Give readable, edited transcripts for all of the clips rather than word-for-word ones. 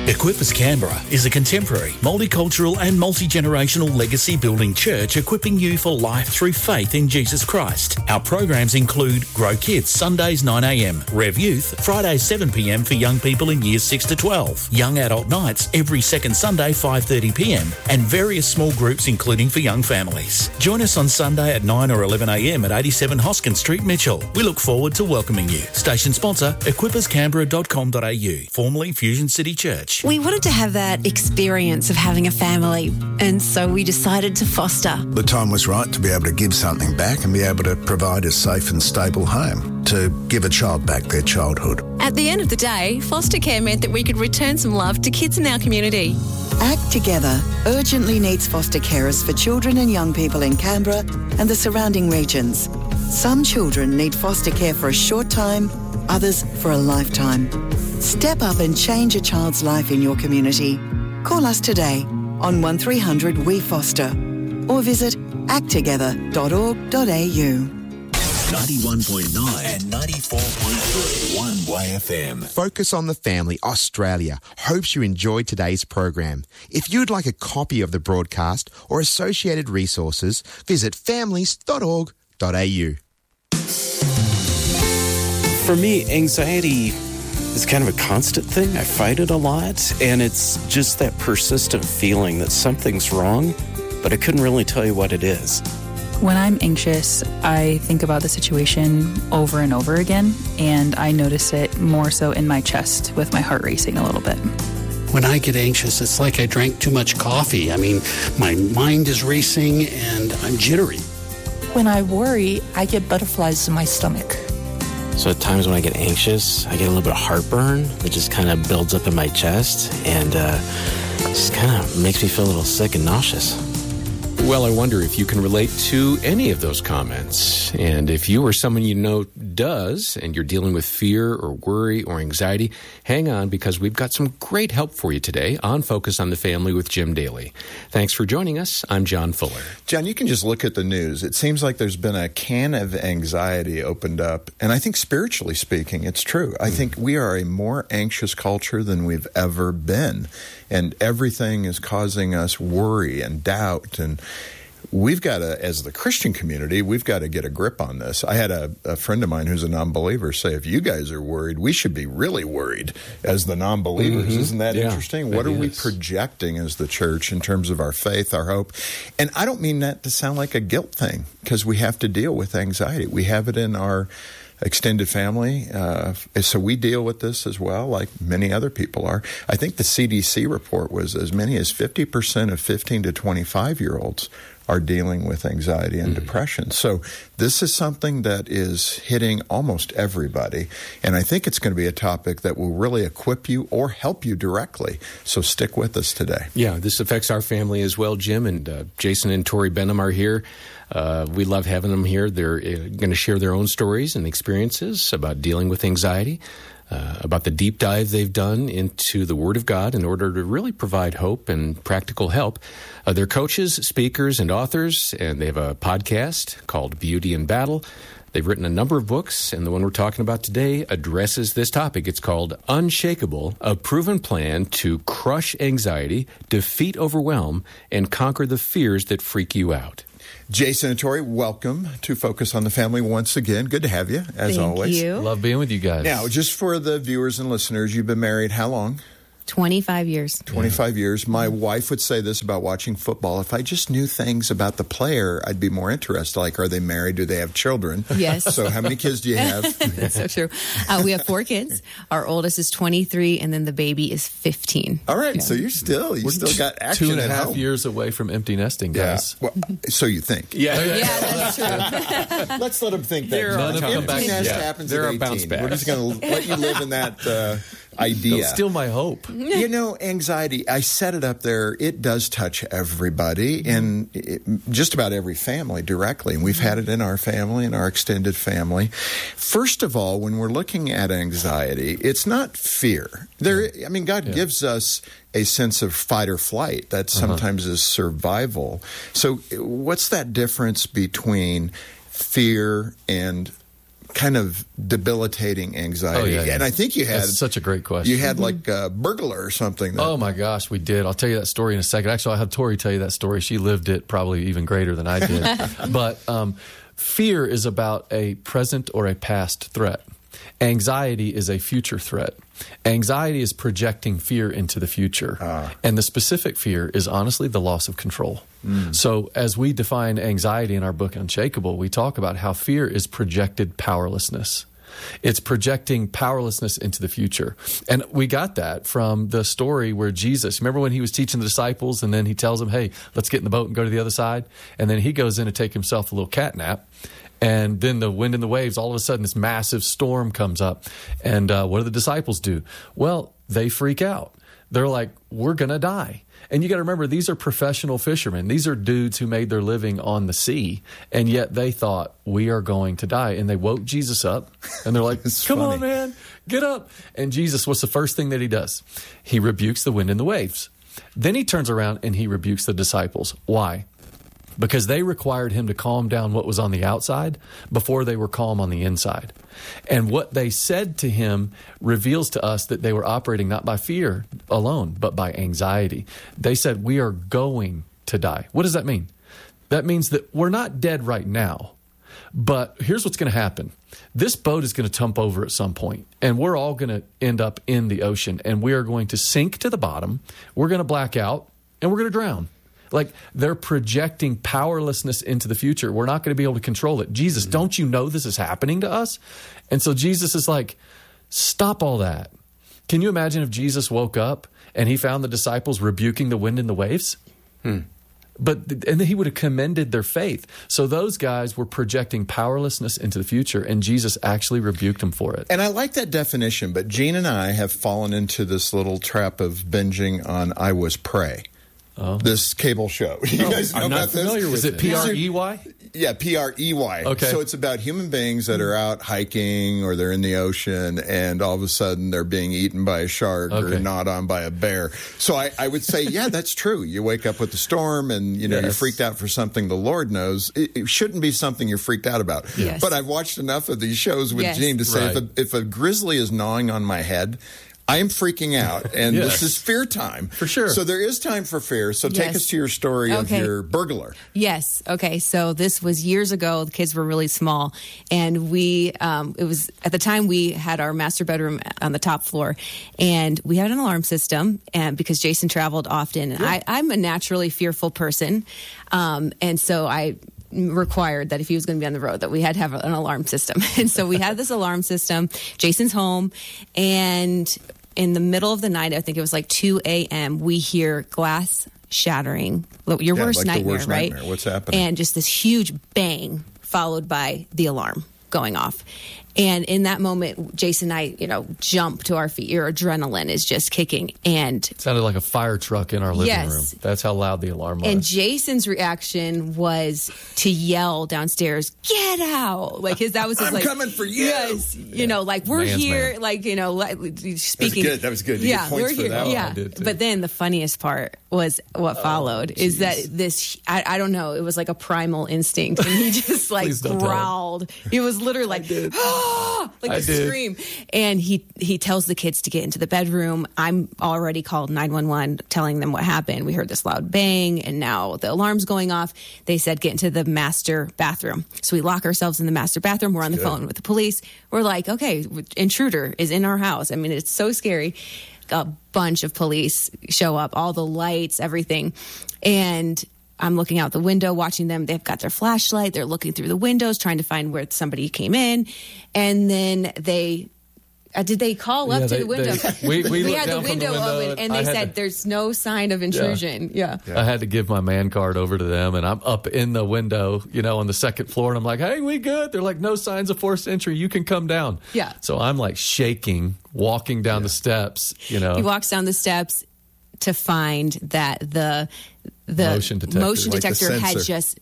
Equippers Canberra is a contemporary, multicultural and multi-generational legacy building church equipping you for life through faith in Jesus Christ. Our programs include Grow Kids, Sundays 9am, Rev Youth, Fridays 7pm for young people in years 6 to 12, Young Adult Nights every second Sunday 5:30pm, and various small groups including for young families. Join us on Sunday at 9 or 11am at 87 Hoskin Street, Mitchell. We look forward to welcoming you. Station sponsor, equipperscanberra.com.au, formerly Fusion City Church. We wanted to have that experience of having a family, and so we decided to foster. The time was right to be able to give something back and be able to provide a safe and stable home, to give a child back their childhood. At the end of the day, foster care meant that we could return some love to kids in our community. Act Together urgently needs foster carers for children and young people in Canberra and the surrounding regions. Some children need foster care for a short time, others for a lifetime. Step up and change a child's life in your community. Call us today on 1300 We Foster or visit acttogether.org.au. 91.9 and 94.3 One Way FM. Focus on the Family Australia hopes you enjoyed today's program. If you'd like a copy of the broadcast or associated resources, visit families.org.au. For me, anxiety is kind of a constant thing. I fight it a lot, and it's just that persistent feeling that something's wrong, but I couldn't really tell you what it is. When I'm anxious, I think about the situation over and over again, and I notice it more so in my chest with my heart racing a little bit. When I get anxious, it's like I drank too much coffee. I mean, my mind is racing and I'm jittery. When I worry, I get butterflies in my stomach. So at times when I get anxious, I get a little bit of heartburn that just kind of builds up in my chest and just kind of makes me feel a little sick and nauseous. Well, I wonder if you can relate to any of those comments. And if you or someone you know does, and you're dealing with fear or worry or anxiety, hang on, because we've got some great help for you today on Focus on the Family with Jim Daly. Thanks for joining us. I'm John Fuller. John, you can just look at the news. It seems like there's been a can of anxiety opened up. And I think spiritually speaking, it's true. I think we are a more anxious culture than we've ever been. And everything is causing us worry and doubt. And we've got to, as the Christian community, we've got to get a grip on this. I had a friend of mine who's a non-believer say, if you guys are worried, we should be really worried as the non-believers. Mm-hmm. Isn't that interesting? What are we projecting as the church in terms of our faith, our hope? And I don't mean that to sound like a guilt thing, because we have to deal with anxiety. We have it in our extended family. So we deal with this as well, like many other people are. I think the CDC report was as many as 50% of 15 to 25-year-olds are dealing with anxiety and depression. So this is something that is hitting almost everybody. And I think it's going to be a topic that will really equip you or help you directly. So stick with us today. Yeah, this affects our family as well, Jim. And Jason and Tori Benham are here. We love having them here. They're going to share their own stories and experiences about dealing with anxiety, about the deep dive they've done into the Word of God in order to really provide hope and practical help. They're coaches, speakers, and authors, and they have a podcast called Beauty in Battle. They've written a number of books, and the one we're talking about today addresses this topic. It's called Unshakable, a proven plan to crush anxiety, defeat overwhelm, and conquer the fears that freak you out. Jason and Tori, welcome to Focus on the Family once again. Good to have you, as always. Thank you. Love being with you guys. Now, just for the viewers and listeners, you've been married how long? 25 years. 25 years. My wife would say this about watching football. If I just knew things about the player, I'd be more interested. Like, are they married? Do they have children? Yes. So how many kids do you have? That's so true. We have 4 kids. Our oldest is 23, and then the baby is 15. All right. Yeah. So you still got action 2.5 years away from empty nesting, guys. Yeah. Well, so you think. Yeah, that's true. Let's let them think that. Empty nest happens at 18. We're just going to let you live in that idea. Don't steal my hope. You know, anxiety, I set it up there. It does touch everybody and just about every family directly. And we've had it in our family and our extended family. First of all, when we're looking at anxiety, it's not fear. God gives us a sense of fight or flight that sometimes is survival. So what's that difference between fear and kind of debilitating anxiety? Oh, yeah. And I think you had That's such a great question. You had like a burglar or something. Oh my gosh, we did. I'll tell you that story in a second. Actually, I'll have Tori tell you that story. She lived it probably even greater than I did. But fear is about a present or a past threat. Anxiety is a future threat. Anxiety is projecting fear into the future. And the specific fear is honestly the loss of control. So as we define anxiety in our book, Unshakable, we talk about how fear is projected powerlessness. It's projecting powerlessness into the future. And we got that from the story where Jesus, remember when he was teaching the disciples and then he tells them, hey, let's get in the boat and go to the other side? And then he goes in to take himself a little cat nap. And then the wind and the waves, all of a sudden this massive storm comes up. And what do the disciples do? Well, they freak out. They're like, we're going to die. And you got to remember, these are professional fishermen. These are dudes who made their living on the sea. And yet they thought, we are going to die. And they woke Jesus up. And they're like, come on, man, get up. And Jesus, what's the first thing that he does? He rebukes the wind and the waves. Then he turns around and he rebukes the disciples. Why? Because they required him to calm down what was on the outside before they were calm on the inside. And what they said to him reveals to us that they were operating not by fear alone, but by anxiety. They said, we are going to die. What does that mean? That means that we're not dead right now. But here's what's going to happen. This boat is going to tump over at some point, and we're all going to end up in the ocean, and we are going to sink to the bottom. We're going to black out, and we're going to drown. Like, they're projecting powerlessness into the future. We're not going to be able to control it. Jesus, don't you know this is happening to us? And so Jesus is like, stop all that. Can you imagine if Jesus woke up and he found the disciples rebuking the wind and the waves? And then he would have commended their faith. So those guys were projecting powerlessness into the future, and Jesus actually rebuked them for it. And I like that definition, but Gene and I have fallen into this little trap of binging on I Was Prey. This cable show. You guys know about this? Is it P-R-E-Y? Yeah, P-R-E-Y. Okay. So it's about human beings that are out hiking or they're in the ocean and all of a sudden they're being eaten by a shark or gnawed on by a bear. So I would say, yeah, that's true. You wake up with a storm and, you're freaked out for something the Lord knows. It shouldn't be something you're freaked out about. Yes. But I've watched enough of these shows with Gene to say if a grizzly is gnawing on my head, I am freaking out, and this is fear time. For sure. So there is time for fear. So take us to your story of your burglar. Yes. Okay. So this was years ago. The kids were really small. And it was at the time we had our master bedroom on the top floor. And we had an alarm system and because Jason traveled often. And I'm a naturally fearful person. And so I required that if he was going to be on the road that we had to have an alarm system. And so we had this alarm system. Jason's home. And in the middle of the night, I think it was like 2 a.m., we hear glass shattering. Your worst like nightmare, the worst right? Nightmare. What's happening? And just this huge bang followed by the alarm going off. And in that moment, Jason and I, jump to our feet. Your adrenaline is just kicking. And it sounded like a fire truck in our living room. That's how loud the alarm was. And Jason's reaction was to yell downstairs, "Get out!" That was his I'm coming for you. Yes, we're Man's here. man. Speaking. That was good. You get points for that one. Yeah, but then the funniest part was what followed. Is that this? I don't know. It was like a primal instinct, and he just growled. It was literally like. Like a scream. And he tells the kids to get into the bedroom. I'm already called 911 telling them what happened. We heard this loud bang and now the alarm's going off. They said get into the master bathroom. So we lock ourselves in the master bathroom. We're on the phone with the police. We're like, okay, intruder is in our house. I mean, it's so scary. A bunch of police show up, all the lights, everything. And I'm looking out the window, watching them. They've got their flashlight. They're looking through the windows, trying to find where somebody came in. And then did they call up to the window? We had the window open, and they said there's no sign of intrusion. Yeah. I had to give my man card over to them, and I'm up in the window, on the second floor, and I'm like, hey, we good? They're like, no signs of forced entry. You can come down. Yeah. So I'm like shaking, walking down the steps, He walks down the steps to find that the motion detector had just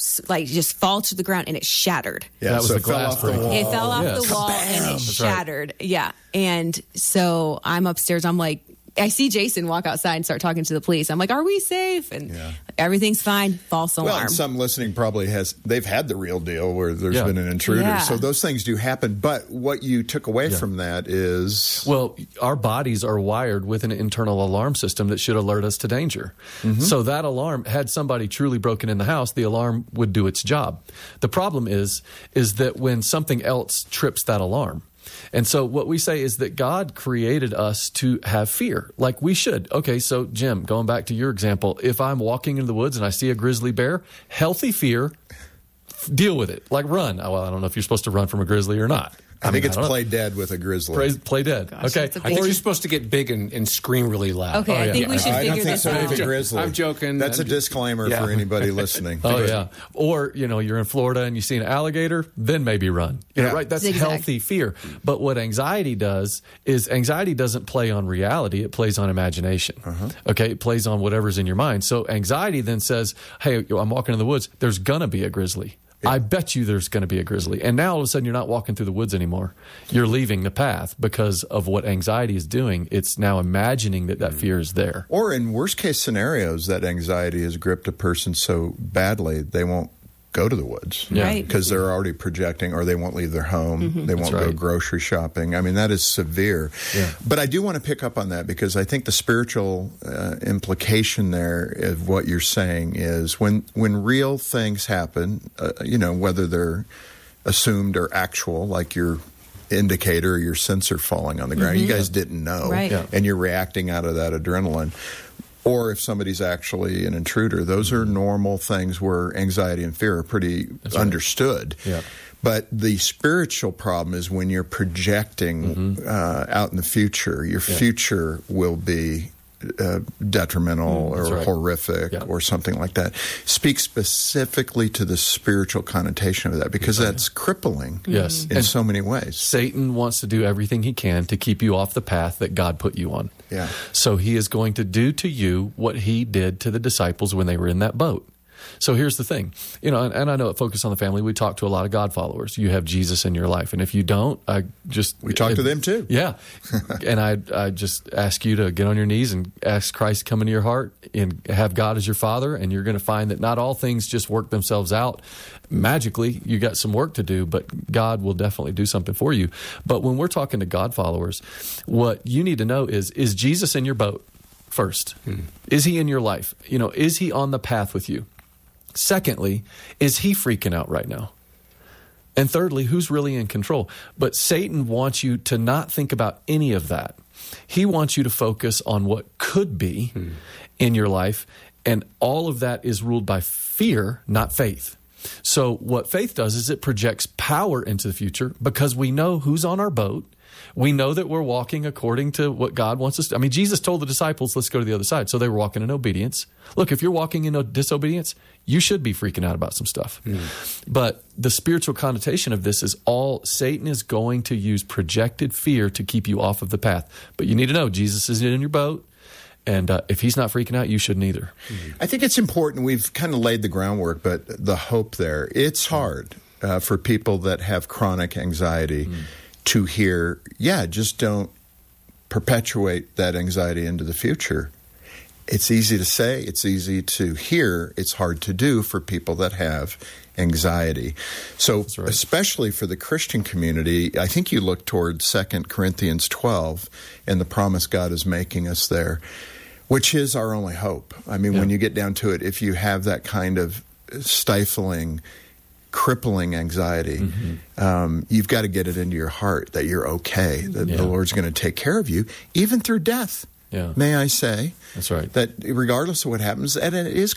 fall to the ground and it shattered. Yeah, that was the glass break. It fell off the wall and it shattered. Right. Yeah. And so I'm upstairs. I'm like, I see Jason walk outside and start talking to the police. I'm like, are we safe? And everything's fine. False alarm. Well, and some listening probably they've had the real deal where there's been an intruder. Yeah. So those things do happen. But what you took away from that is... Well, our bodies are wired with an internal alarm system that should alert us to danger. Mm-hmm. So that alarm, had somebody truly broken in the house, the alarm would do its job. The problem is that when something else trips that alarm. And so what we say is that God created us to have fear, like we should. Okay, so Jim, going back to your example, if I'm walking in the woods and I see a grizzly bear, healthy fear, deal with it. Like run. Well, I don't know if you're supposed to run from a grizzly or not. I think it's play dead with a grizzly. Play dead. Gosh, okay. I think you're supposed to get big and scream really loud. Okay, I think we should figure this out. I'm joking. That's a disclaimer for anybody listening. Or, you're in Florida and you see an alligator, then maybe run. Right? That's healthy fear. But what anxiety does is anxiety doesn't play on reality. It plays on imagination. Okay? It plays on whatever's in your mind. So anxiety then says, hey, I'm walking in the woods. There's going to be a grizzly. I bet you there's going to be a grizzly. And now all of a sudden you're not walking through the woods anymore. You're leaving the path because of what anxiety is doing. It's now imagining that fear is there. Or in worst case scenarios, that anxiety has gripped a person so badly they won't go to the woods. Right. Because they're already projecting, or they won't leave their home. They won't go grocery shopping. I mean, that is severe. Yeah. But I do want to pick up on that because I think the spiritual implication there of what you're saying is when real things happen, whether they're assumed or actual, like your indicator or your sensor falling on the ground, you guys didn't know, and you're reacting out of that adrenaline. Or if somebody's actually an intruder, those are normal things where anxiety and fear are pretty understood. Yeah. But the spiritual problem is when you're projecting out in the future, your future will be detrimental or horrific or something like that. Speak specifically to the spiritual connotation of that because that's crippling in so many ways. Satan wants to do everything he can to keep you off the path that God put you on. Yeah. So he is going to do to you what he did to the disciples when they were in that boat. So here's the thing, and I know at Focus on the Family, we talk to a lot of God followers. You have Jesus in your life. And if you don't, we talk to them too. Yeah. And I just ask you to get on your knees and ask Christ to come into your heart and have God as your Father. And you're going to find that not all things just work themselves out magically. You got some work to do, but God will definitely do something for you. But when we're talking to God followers, what you need to know is Jesus in your boat first? Is he in your life? Is he on the path with you? Secondly, is he freaking out right now? And thirdly, who's really in control? But Satan wants you to not think about any of that. He wants you to focus on what could be in your life, and all of that is ruled by fear, not faith. So what faith does is it projects power into the future because we know who's on our boat. We know that we're walking according to what God wants us to. I mean, Jesus told the disciples, let's go to the other side. So they were walking in obedience. Look, if you're walking in disobedience, you should be freaking out about some stuff. But the spiritual connotation of this is Satan is going to use projected fear to keep you off of the path. But you need to know Jesus is in your boat. And if he's not freaking out, you shouldn't either. I think it's important. We've kind of laid the groundwork, but the hope there, it's hard for people that have chronic anxiety to hear, just don't perpetuate that anxiety into the future. It's easy to say, it's easy to hear, it's hard to do for people that have anxiety. So especially for the Christian community, I think you look towards 2 Corinthians 12 and the promise God is making us there, which is our only hope. I mean, when you get down to it, if you have that kind of stifling, crippling anxiety, you've got to get it into your heart that you're okay, that the Lord's going to take care of you, even through death. May I say? That's right. That regardless of what happens, and it is